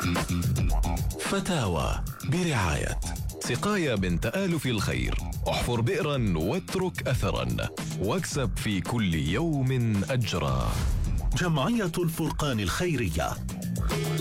فتاوى برعاية سقاية من تآلف الخير. احفر بئرا واترك أثرا واكسب في كل يوم أجرا. جمعية الفرقان الخيرية.